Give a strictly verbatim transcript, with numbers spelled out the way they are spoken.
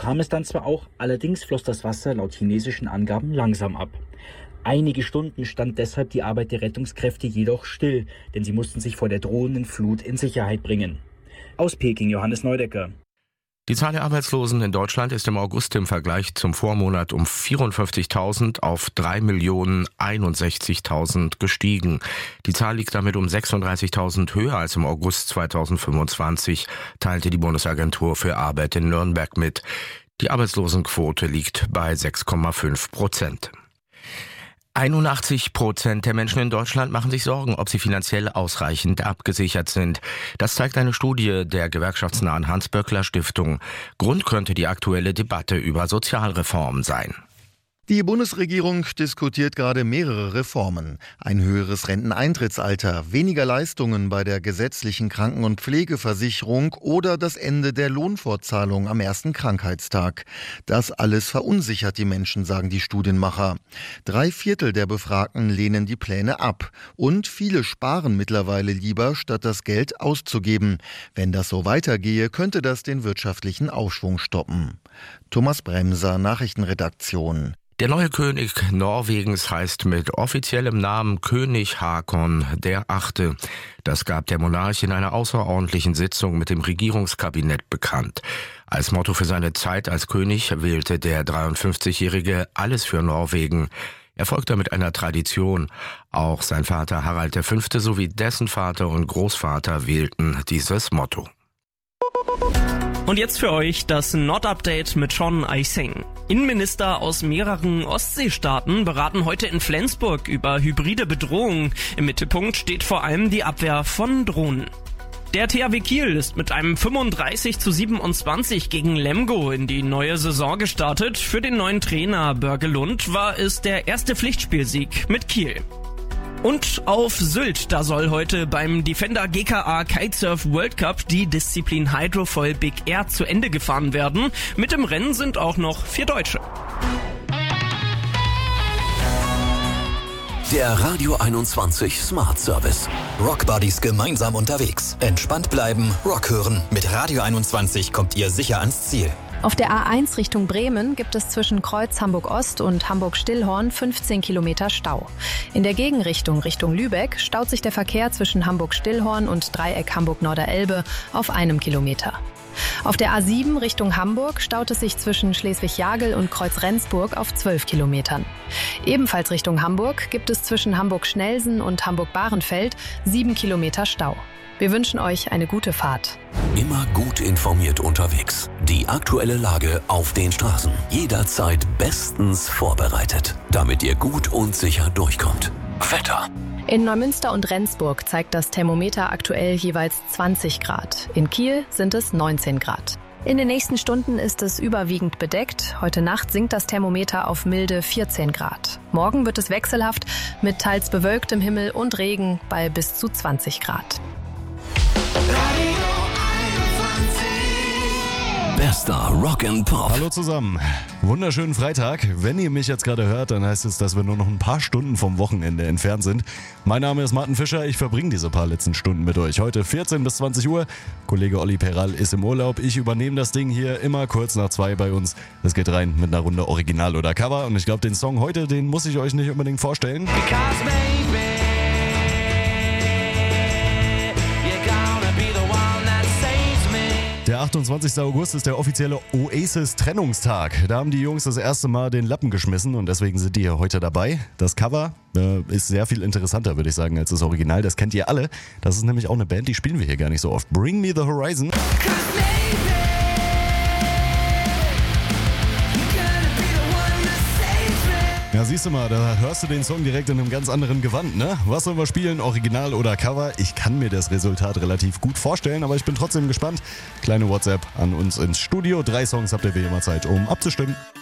kam es dann zwar auch, allerdings floss das Wasser laut chinesischen Angaben langsam ab. Einige Stunden stand deshalb die Arbeit der Rettungskräfte jedoch still, denn sie mussten sich vor der drohenden Flut in Sicherheit bringen. Aus Peking, Johannes Neudecker. Die Zahl der Arbeitslosen in Deutschland ist im August im Vergleich zum Vormonat um vierundfünfzigtausend auf drei Millionen einundsechzigtausend gestiegen. Die Zahl liegt damit um sechsunddreißigtausend höher als im August zweitausendfünfundzwanzig, teilte die Bundesagentur für Arbeit in Nürnberg mit. Die Arbeitslosenquote liegt bei sechs Komma fünf Prozent. einundachtzig Prozent der Menschen in Deutschland machen sich Sorgen, ob sie finanziell ausreichend abgesichert sind. Das zeigt eine Studie der gewerkschaftsnahen Hans-Böckler-Stiftung. Grund könnte die aktuelle Debatte über Sozialreformen sein. Die Bundesregierung diskutiert gerade mehrere Reformen. Ein höheres Renteneintrittsalter, weniger Leistungen bei der gesetzlichen Kranken- und Pflegeversicherung oder das Ende der Lohnfortzahlung am ersten Krankheitstag. Das alles verunsichert die Menschen, sagen die Studienmacher. Drei Viertel der Befragten lehnen die Pläne ab. Und viele sparen mittlerweile lieber, statt das Geld auszugeben. Wenn das so weitergehe, könnte das den wirtschaftlichen Aufschwung stoppen. Thomas Bremser, Nachrichtenredaktion. Der neue König Norwegens heißt mit offiziellem Namen König Haakon der Achte. Das gab der Monarch in einer außerordentlichen Sitzung mit dem Regierungskabinett bekannt. Als Motto für seine Zeit als König wählte der dreiundfünfzigjährige Alles für Norwegen. Er folgt damit einer Tradition. Auch sein Vater Harald der Fünfte sowie dessen Vater und Großvater wählten dieses Motto. Und jetzt für euch das Nord-Update mit Sean Eising. Innenminister aus mehreren Ostseestaaten beraten heute in Flensburg über hybride Bedrohungen. Im Mittelpunkt steht vor allem die Abwehr von Drohnen. Der T H W Kiel ist mit einem fünfunddreißig zu siebenundzwanzig gegen Lemgo in die neue Saison gestartet. Für den neuen Trainer Börge Lund war es der erste Pflichtspielsieg mit Kiel. Und auf Sylt, da soll heute beim Defender G K A Kitesurf World Cup die Disziplin Hydrofoil Big Air zu Ende gefahren werden. Mit im Rennen sind auch noch vier Deutsche. Der Radio einundzwanzig Smart Service. Rock Buddies gemeinsam unterwegs. Entspannt bleiben, Rock hören. Mit Radio einundzwanzig kommt ihr sicher ans Ziel. Auf der A eins Richtung Bremen gibt es zwischen Kreuz Hamburg-Ost und Hamburg-Stillhorn fünfzehn Kilometer Stau. In der Gegenrichtung Richtung Lübeck staut sich der Verkehr zwischen Hamburg-Stillhorn und Dreieck Hamburg-Norderelbe auf einem Kilometer. Auf der A sieben Richtung Hamburg staut es sich zwischen Schleswig-Jagel und Kreuz-Rendsburg auf zwölf Kilometern. Ebenfalls Richtung Hamburg gibt es zwischen Hamburg-Schnelsen und Hamburg-Bahrenfeld sieben Kilometer Stau. Wir wünschen euch eine gute Fahrt. Immer gut informiert unterwegs. Die aktuelle Lage auf den Straßen. Jederzeit bestens vorbereitet, damit ihr gut und sicher durchkommt. Wetter. In Neumünster und Rendsburg zeigt das Thermometer aktuell jeweils zwanzig Grad. In Kiel sind es neunzehn Grad. In den nächsten Stunden ist es überwiegend bedeckt. Heute Nacht sinkt das Thermometer auf milde vierzehn Grad. Morgen wird es wechselhaft mit teils bewölktem Himmel und Regen bei bis zu zwanzig Grad. Bester Rock and Pop. Hallo zusammen. Wunderschönen Freitag. Wenn ihr mich jetzt gerade hört, dann heißt es, dass wir nur noch ein paar Stunden vom Wochenende entfernt sind. Mein Name ist Martin Fischer. Ich verbringe diese paar letzten Stunden mit euch. Heute vierzehn bis zwanzig Uhr. Kollege Olli Peral ist im Urlaub. Ich übernehme das Ding hier immer kurz nach zwei bei uns. Es geht rein mit einer Runde Original oder Cover. Und ich glaube, den Song heute, den muss ich euch nicht unbedingt vorstellen. Because baby, Der achtundzwanzigster August ist der offizielle Oasis-Trennungstag. Da haben die Jungs das erste Mal den Lappen geschmissen und deswegen sind die hier heute dabei. Das Cover äh, ist sehr viel interessanter, würde ich sagen, als das Original. Das kennt ihr alle. Das ist nämlich auch eine Band, die spielen wir hier gar nicht so oft. Bring Me the Horizon. Ja, siehst du mal, da hörst du den Song direkt in einem ganz anderen Gewand, ne? Was sollen wir spielen, Original oder Cover? Ich kann mir das Resultat relativ gut vorstellen, aber ich bin trotzdem gespannt. Kleine WhatsApp an uns ins Studio. Drei Songs habt ihr wie immer Zeit, um abzustimmen.